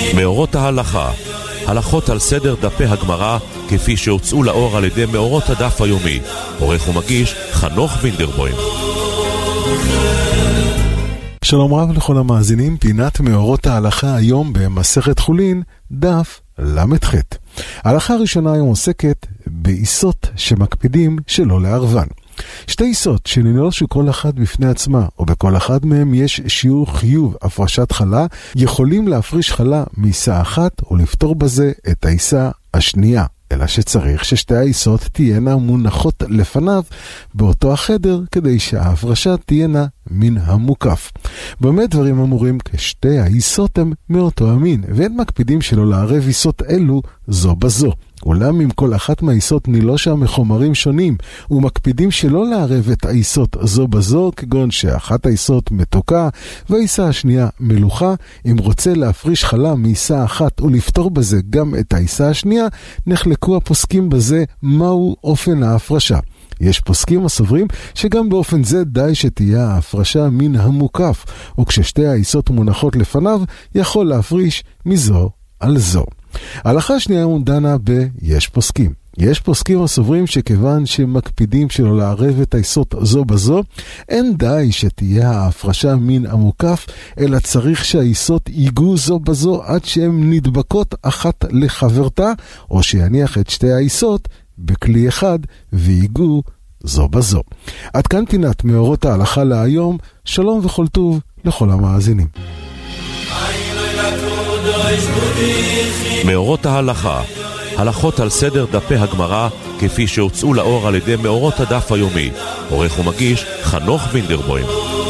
מאורות ההלכה, הלכות על סדר דפי הגמרא כפי שהוצאו לאור על ידי מאורות הדף היומי. עורך ומגיש חנוך וינדרבוים. שלום רב לכל המאזינים, פינת מאורות ההלכה היום במסכת חולין, דף למ"ח. ההלכה הראשונה היום עוסקת בעיסות שמקפידים שלא לערבן. שתי עיסות שננרשו כל אחת בפני עצמה, או בכל אחד מהם יש שיעור חיוב הפרשת חלה, יכולים להפריש חלה מעיסה אחת ולפתור בזה את העיסה השנייה. אלא שצריך ששתי העיסות תהיינה מונחות לפניו באותו החדר, כדי שההפרשה תהיינה מן המוקף. באמת דברים אמורים כשתי העיסות הם מאותו המין, ואין מקפידים שלא לערב עיסות אלו זו בזו. אולם אם כל אחת מהעיסות נילושה מחומרים שונים, ומקפידים שלא לערב את העיסות זו בזו, כגון שאחת העיסות מתוקה והעיסה השנייה מלוכה, אם רוצה להפריש חלה מעיסה אחת ולפתור בזה גם את העיסה השנייה, נחלקו הפוסקים בזה מהו אופן ההפרשה. יש פוסקים הסוברים שגם באופן זה די שתהיה ההפרשה מן המוקף, וכששתי העיסות מונחות לפניו יכול להפריש מזו על זו. ההלכה השנייה דנה יש פוסקים. יש פוסקים הסוברים שכיוון שמקפידים שלא לערב את העיסות זו בזו, אין די שתהיה ההפרשה מן המוקף, אלא צריך שהעיסות ייגעו זו בזו עד שהן נדבקות אחת לחברתה, או שיניח את שתי העיסות בכלי אחד ויגעו זו בזו. עד כאן פינת מאורות ההלכה להיום. שלום וכל טוב לכל המאזינים. מאורות ההלכה, הלכות על סדר דפי הגמרא כפי שהוצאו לאור על ידי מאורות הדף היומי. עורך ומגיש חנוך וינדרבוים.